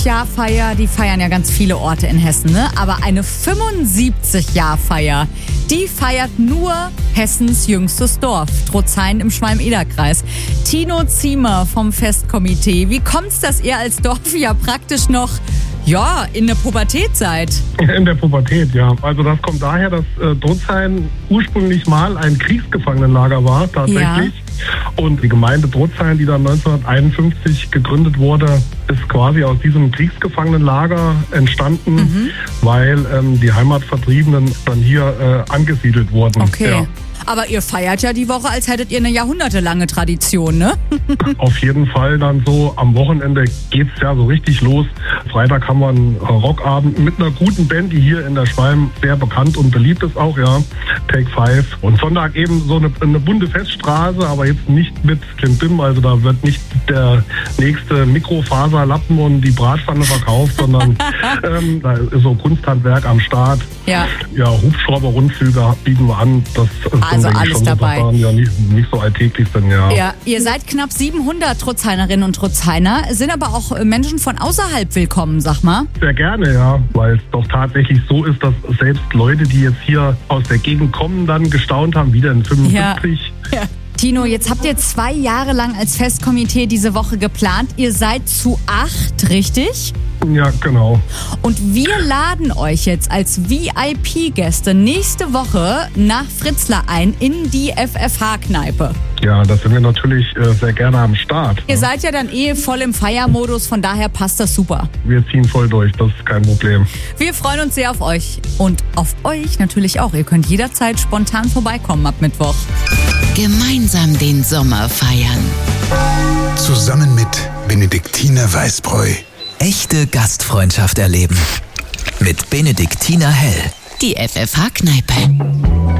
Jahrfeier, die feiern ja ganz viele Orte in Hessen, ne? Aber eine 75-Jahr-Feier, die feiert nur Hessens jüngstes Dorf, Trutzhain im Schwalm-Eder-Kreis. Tino Ziemer vom Festkomitee. Wie kommt's, dass ihr als Dorf ja praktisch noch in der Pubertät seid? In der Pubertät, ja. Also das kommt daher, dass Trutzhain ursprünglich mal ein Kriegsgefangenenlager war, tatsächlich. Ja. Und die Gemeinde Trutzhain, die dann 1951 gegründet wurde, ist quasi aus diesem Kriegsgefangenenlager entstanden, weil die Heimatvertriebenen dann hier angesiedelt wurden. Okay. Ja. Aber ihr feiert ja die Woche, als hättet ihr eine jahrhundertelange Tradition, ne? Auf jeden Fall dann so. Am Wochenende geht's ja so richtig los. Freitag haben wir einen Rockabend mit einer guten Band, die hier in der Schwalm sehr bekannt und beliebt ist auch, ja. Take 5. Und Sonntag eben so eine bunte Feststraße, aber jetzt nicht mit Klimbim. Also da wird nicht der nächste Mikrofaserlappen und die Bratpfanne verkauft, sondern da ist so Kunsthandwerk am Start. Ja. Ja, Hubschrauber-Rundflüge bieten wir an. Das also alles schon dabei. So ja nicht so alltäglich sind, ja. Ja, ihr seid knapp 700 Trutzhainerinnen und Trutzhainer, sind aber auch Menschen von außerhalb willkommen, sag mal. Sehr gerne, ja, weil es doch tatsächlich so ist, dass selbst Leute, die jetzt hier aus der Gegend kommen, dann gestaunt haben, wieder in 75. Ja. Tino, jetzt habt ihr 2 Jahre lang als Festkomitee diese Woche geplant. Ihr seid zu 8, richtig? Ja, genau. Und wir laden euch jetzt als VIP-Gäste nächste Woche nach Fritzlar ein in die FFH-Kneipe. Ja, da sind wir natürlich sehr gerne am Start. Ihr seid ja dann voll im Feiermodus, von daher passt das super. Wir ziehen voll durch, das ist kein Problem. Wir freuen uns sehr auf euch und auf euch natürlich auch. Ihr könnt jederzeit spontan vorbeikommen ab Mittwoch. Gemeinsam den Sommer feiern. Zusammen mit Benediktiner Weißbräu. Echte Gastfreundschaft erleben. Mit Benediktiner Hell. Die FFH-Kneipe.